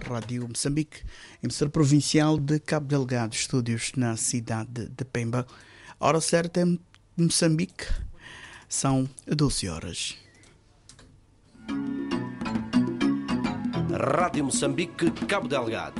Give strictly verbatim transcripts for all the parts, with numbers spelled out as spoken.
Rádio Moçambique, emissora provincial de Cabo Delgado, estúdios na cidade de Pemba. Hora certa em Moçambique, são doze horas. Rádio Moçambique, Cabo Delgado.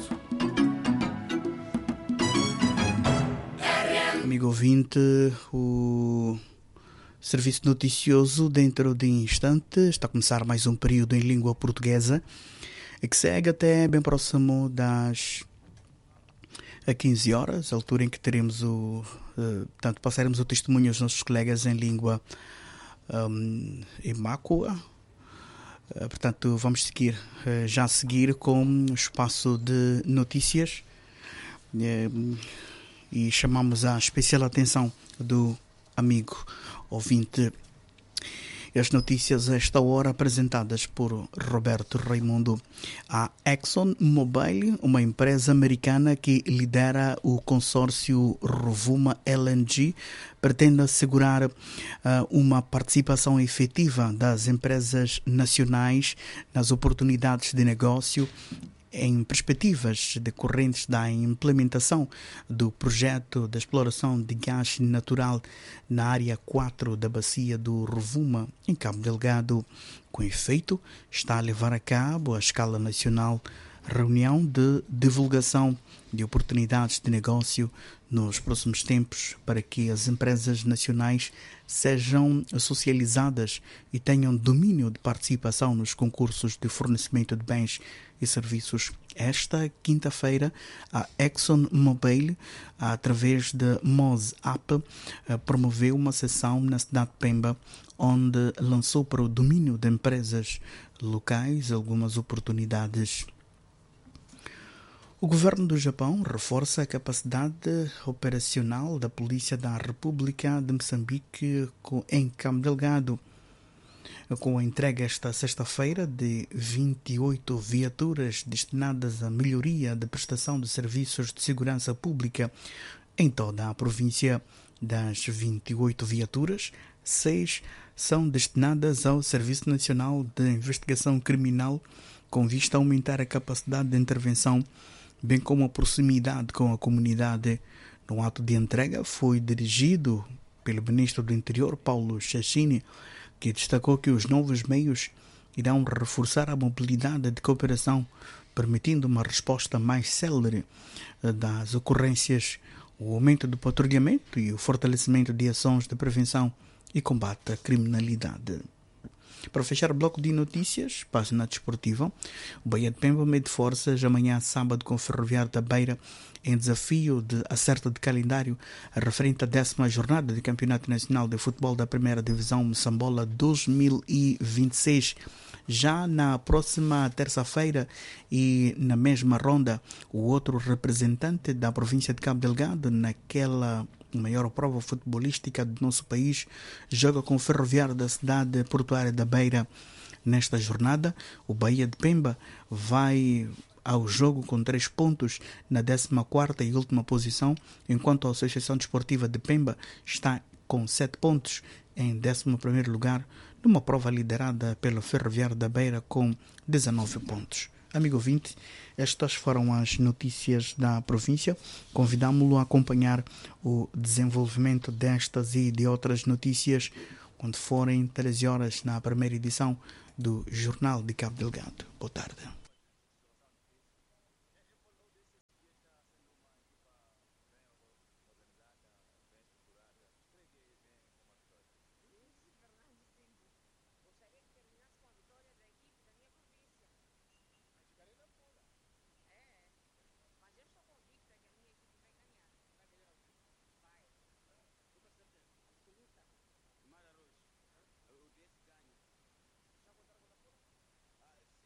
Amigo ouvinte, o serviço noticioso dentro de instante está a começar mais um período em língua portuguesa que segue até bem próximo das quinze horas, a altura em que teremos o, uh, portanto, passaremos o testemunho aos nossos colegas em língua um, imácua. Uh, portanto, vamos seguir, uh, já a seguir com o espaço de notícias. Uh, E chamamos a especial atenção do amigo ouvinte. As notícias a esta hora apresentadas por Roberto Raimundo. A ExxonMobil, uma empresa americana que lidera o consórcio Rovuma L N G, pretende assegurar uh, uma participação efetiva das empresas nacionais nas oportunidades de negócio em perspectivas decorrentes da implementação do projeto de exploração de gás natural na área quatro da bacia do Rovuma, em Cabo Delgado. Com efeito, está a levar a cabo a escala nacional reunião de divulgação de oportunidades de negócio nos próximos tempos para que as empresas nacionais sejam socializadas e tenham domínio de participação nos concursos de fornecimento de bens e serviços. Esta quinta-feira, a ExxonMobil, através da MOSAP, promoveu uma sessão na cidade de Pemba, onde lançou para o domínio de empresas locais algumas oportunidades. O governo do Japão reforça a capacidade operacional da Polícia da República de Moçambique em Cabo Delgado, com a entrega esta sexta-feira de vinte e oito viaturas destinadas à melhoria da prestação de serviços de segurança pública em toda a província. Das vinte e oito viaturas, seis são destinadas ao Serviço Nacional de Investigação Criminal, com vista a aumentar a capacidade de intervenção, bem como a proximidade com a comunidade. No ato de entrega foi dirigido pelo ministro do Interior, Paulo Chachini, que destacou que os novos meios irão reforçar a mobilidade de cooperação, permitindo uma resposta mais célere das ocorrências, o aumento do patrulhamento e o fortalecimento de ações de prevenção e combate à criminalidade. Para fechar o bloco de notícias, página desportiva, o Bahia de Pemba mede forças amanhã sábado com o Ferroviário da Beira em desafio de acerto de calendário referente à décima jornada do Campeonato Nacional de Futebol da Primeira Divisão Moçambola dois mil e vinte e seis. Já na próxima terça-feira e na mesma ronda, o outro representante da província de Cabo Delgado, naquela maior prova futebolística do nosso país, joga com o Ferroviário da cidade portuária da Beira. Nesta jornada, o Bahia de Pemba vai ao jogo com três pontos na décima quarta e última posição, enquanto a Associação Desportiva de Pemba está com sete pontos em décimo primeiro lugar, numa prova liderada pelo Ferroviário da Beira com dezanove pontos. Amigo ouvinte, estas foram as notícias da província. Convidamo-lo a acompanhar o desenvolvimento destas e de outras notícias quando forem treze horas na primeira edição do Jornal de Cabo Delgado. Boa tarde.